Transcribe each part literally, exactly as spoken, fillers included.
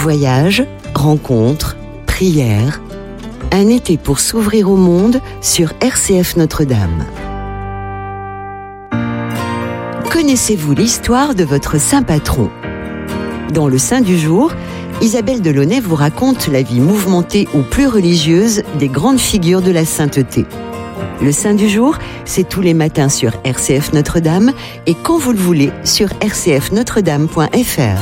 Voyages, rencontres, prières. Un été pour s'ouvrir au monde sur R C F Notre-Dame. Connaissez-vous l'histoire de votre saint patron ? Dans le Saint du jour, Isabelle Delaunay vous raconte la vie mouvementée ou plus religieuse des grandes figures de la sainteté. Le Saint du jour, c'est tous les matins sur R C F Notre-Dame et quand vous le voulez sur r c f notre dame point f r.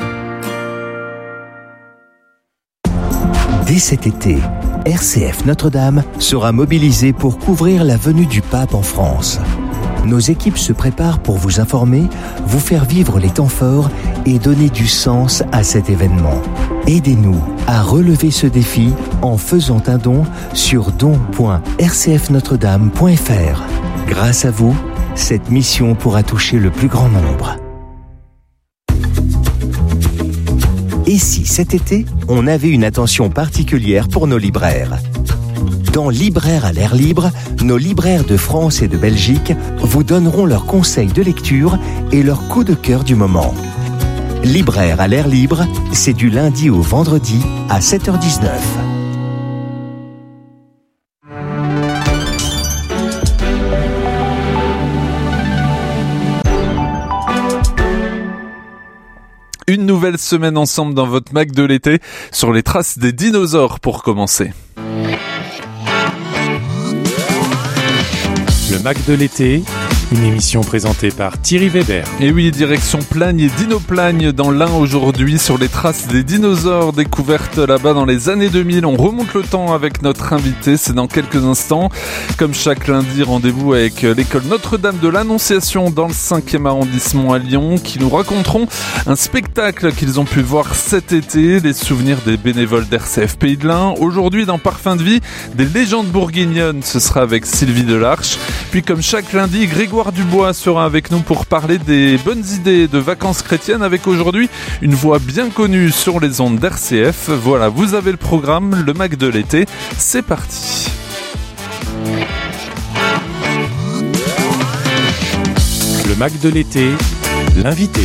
Dès cet été, R C F Notre-Dame sera mobilisée pour couvrir la venue du pape en France. Nos équipes se préparent pour vous informer, vous faire vivre les temps forts et donner du sens à cet événement. Aidez-nous à relever ce défi en faisant un don sur don point r c f notre dame point f r. Grâce à vous, cette mission pourra toucher le plus grand nombre. Et si cet été, on avait une attention particulière pour nos libraires ? Dans Libraires à l'air libre, nos libraires de France et de Belgique vous donneront leurs conseils de lecture et leurs coups de cœur du moment. Libraires à l'air libre, c'est du lundi au vendredi à sept heures dix-neuf. Une nouvelle semaine ensemble dans votre Mac de l'été sur les traces des dinosaures pour commencer. Le Mac de l'été, une émission présentée par Thierry Weber. Et oui, direction Plagne et Dinoplagne dans l'Ain aujourd'hui sur les traces des dinosaures découvertes là-bas dans les années deux mille. On remonte le temps avec notre invité, c'est dans quelques instants. Comme chaque lundi, rendez-vous avec l'école Notre-Dame de l'Annonciation dans le cinquième arrondissement à Lyon qui nous raconteront un spectacle qu'ils ont pu voir cet été, les souvenirs des bénévoles d'R C F Pays de l'Ain. Aujourd'hui, dans Parfum de vie, des légendes bourguignonnes, ce sera avec Sylvie Delarche. Puis comme chaque lundi, Grégoire Dubois sera avec nous pour parler des bonnes idées de vacances chrétiennes avec aujourd'hui une voix bien connue sur les ondes d'R C F. Voilà, vous avez le programme, le Mac de l'été, c'est parti. Le Mac de l'été, l'invité.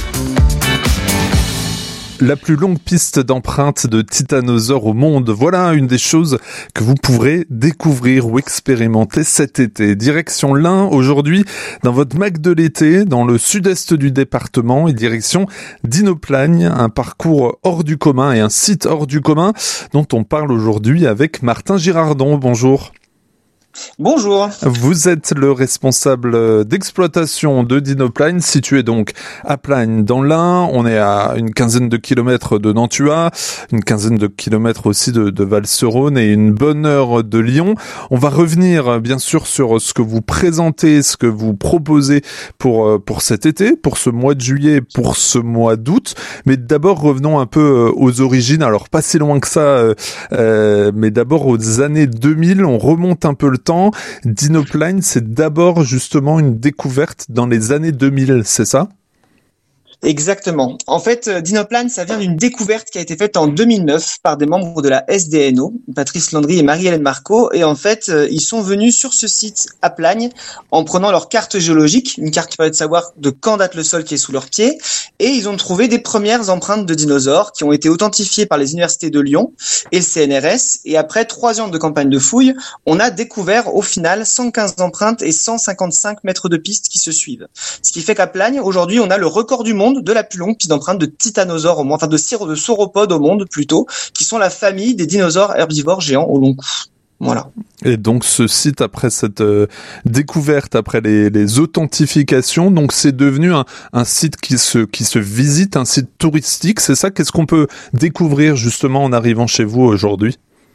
La plus longue piste d'empreintes de titanosaures au monde. Voilà une des choses que vous pourrez découvrir ou expérimenter cet été. Direction l'Ain, aujourd'hui, dans votre Mac de l'été, dans le sud-est du département, et direction Dinoplagne, un parcours hors du commun et un site hors du commun dont on parle aujourd'hui avec Martin Girardon. Bonjour. Bonjour. Vous êtes le responsable d'exploitation de Dinoplagne, situé donc à Plagne dans l'Ain. On est à une quinzaine de kilomètres de Nantua, une quinzaine de kilomètres aussi de, de Val-sur-Rhône et une bonne heure de Lyon. On va revenir bien sûr sur ce que vous présentez, ce que vous proposez pour pour cet été, pour ce mois de juillet, pour ce mois d'août. Mais d'abord revenons un peu aux origines. Alors pas si loin que ça, euh, mais d'abord aux années deux mille. On remonte un peu le temps. Dinoplagne, c'est d'abord justement une découverte dans les années deux mille, c'est ça ? Exactement. En fait, Dinoplagne, ça vient d'une découverte qui a été faite en deux mille neuf par des membres de la S D N O, Patrice Landry et Marie-Hélène Marco. Et en fait, ils sont venus sur ce site à Plagne en prenant leur carte géologique, une carte qui permet de savoir de quand date le sol qui est sous leurs pieds. Et ils ont trouvé des premières empreintes de dinosaures qui ont été authentifiées par les universités de Lyon et le C N R S. Et après trois ans de campagne de fouilles, on a découvert au final cent quinze empreintes et cent cinquante-cinq mètres de piste qui se suivent. Ce qui fait qu'à Plagne, aujourd'hui, on a le record du monde de la plus longue piste d'empreintes de titanosaures au monde, enfin de, cyr- de sauropodes au monde plutôt, qui sont la famille des dinosaures herbivores géants au long cou. Voilà. Et donc ce site, après cette euh, découverte, après les, les authentifications, donc c'est devenu un, un site qui se qui se visite, un site touristique, c'est ça ? Qu'est-ce qu'on peut découvrir justement en arrivant chez vous aujourd'hui ?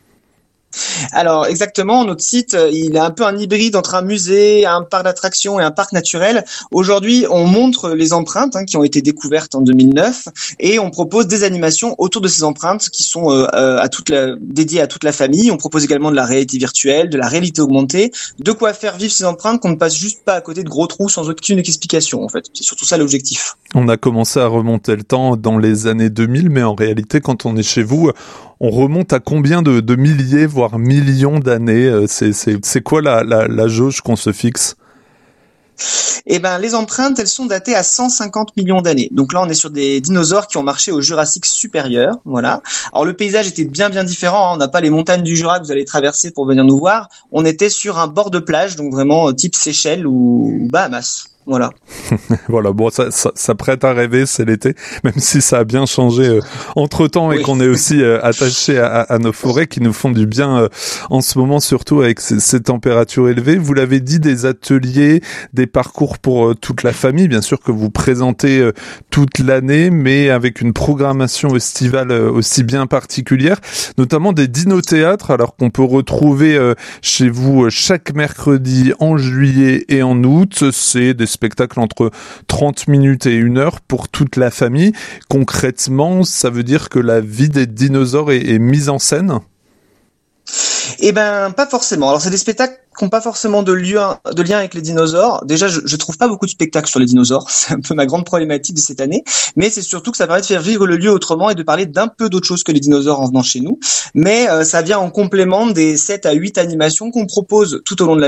Alors exactement, notre site, il est un peu un hybride entre un musée, un parc d'attractions et un parc naturel. Aujourd'hui, on montre les empreintes hein, qui ont été découvertes en deux mille neuf et on propose des animations autour de ces empreintes qui sont euh, à toute la, dédiées à toute la famille. On propose également de la réalité virtuelle, de la réalité augmentée, de quoi faire vivre ces empreintes qu'on ne passe juste pas à côté de gros trous sans aucune explication en fait. C'est surtout ça l'objectif. On a commencé à remonter le temps dans les années deux mille, mais en réalité, quand on est chez vous, on remonte à combien de, de milliers, voire millions d'années ? C'est, c'est, c'est quoi la, la, la jauge qu'on se fixe ? Eh ben, les empreintes, elles sont datées à cent cinquante millions d'années. Donc là, on est sur des dinosaures qui ont marché au Jurassique supérieur, voilà. Alors le paysage était bien bien différent, hein. On n'a pas les montagnes du Jura que vous allez traverser pour venir nous voir. On était sur un bord de plage, donc vraiment euh, type Seychelles ou Bahamas. Voilà. Voilà, bon, ça, ça, ça prête à rêver, c'est l'été, même si ça a bien changé euh, entre-temps et oui. qu'on est aussi euh, attaché à, à nos forêts qui nous font du bien euh, en ce moment, surtout avec ces, ces températures élevées. Vous l'avez dit, des ateliers, des parcours pour euh, toute la famille, bien sûr que vous présentez euh, toute l'année, mais avec une programmation estivale euh, aussi bien particulière, notamment des dino-théâtres, alors qu'on peut retrouver euh, chez vous euh, chaque mercredi en juillet et en août. C'est des spectacle entre trente minutes et une heure pour toute la famille. Concrètement, ça veut dire que la vie des dinosaures est, est mise en scène ? Eh ben, pas forcément. Alors, c'est des spectacles qui n'ont pas forcément de lien, de lien avec les dinosaures. Déjà, je, je trouve pas beaucoup de spectacles sur les dinosaures. C'est un peu ma grande problématique de cette année. Mais c'est surtout que ça permet de faire vivre le lieu autrement et de parler d'un peu d'autre chose que les dinosaures en venant chez nous. Mais euh, ça vient en complément des sept à huit animations qu'on propose tout au long de la